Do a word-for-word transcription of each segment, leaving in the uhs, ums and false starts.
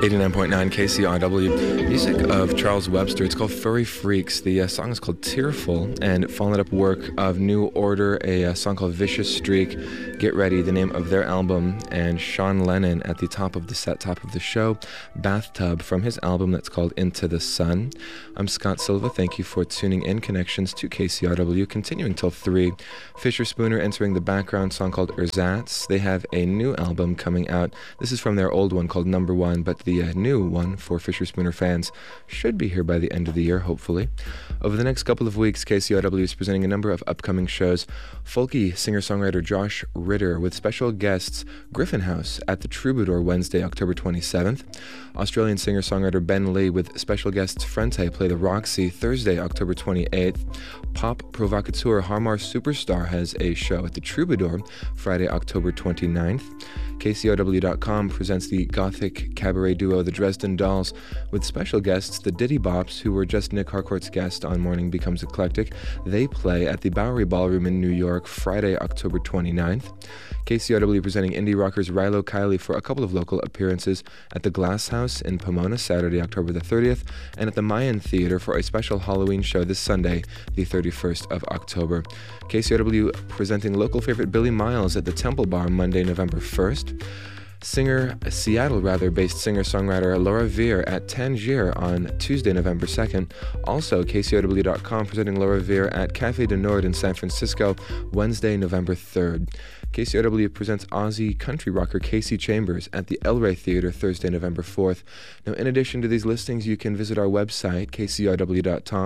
eighty-nine point nine K C R W. Music of Charles Webster. It's called Furry Freaks. The uh, song is called Tearful, and followed up work of New Order, a uh, song called Vicious Streak. Get Ready, the name of their album, and Sean Lennon at the top of the set, top of the show, Bathtub, from his album that's called Into the Sun. I'm Scott Silva. Thank you for tuning in. Connections to K C R W, continuing till three. Fisher Spooner entering the background, song called Ersatz. They have a new album coming out. This is from their old one called Number One, but the uh, new one for Fisher Spooner fans should be here by the end of the year, hopefully. Over the next couple of weeks, K C R W is presenting a number of upcoming shows. Folky singer-songwriter Josh Ritter with special guests Griffin House at the Troubadour Wednesday, October twenty-seventh. Australian singer-songwriter Ben Lee with special guests Frente play the Roxy Thursday, October twenty-eighth. Pop provocateur Harmar Superstar has a show at the Troubadour Friday, October twenty-ninth. K C R W dot com presents the gothic cabaret duo The Dresden Dolls with special guests the Diddy Bops, who were just Nick Harcourt's guest on Morning Becomes Eclectic. They play at the Bowery Ballroom in New York Friday, October twenty-ninth. K C R W presenting indie rockers Rilo Kiley for a couple of local appearances at the Glass House in Pomona Saturday, October the thirtieth, and at the Mayan Theater for a special Halloween show this Sunday, the thirty-first of October. K C R W presenting local favorite Billy Miles at the Temple Bar Monday, November first. Singer, Seattle rather, based singer-songwriter Laura Veer at Tangier on Tuesday, November second. Also, K C R W dot com presenting Laura Veer at Café de Nord in San Francisco, Wednesday, November third. K C R W presents Aussie country rocker Casey Chambers at the El Rey Theater Thursday, November fourth. Now, in addition to these listings, you can visit our website, K C R W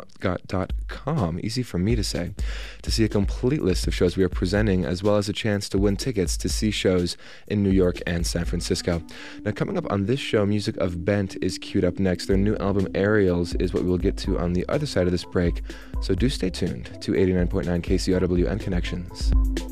dot com, easy for me to say, to see a complete list of shows we are presenting, as well as a chance to win tickets to see shows in New York and San Francisco. Now, coming up on this show, music of Bent is queued up next. Their new album, Aerials, is what we will get to on the other side of this break, so do stay tuned to eighty-nine point nine K C R W and Connections.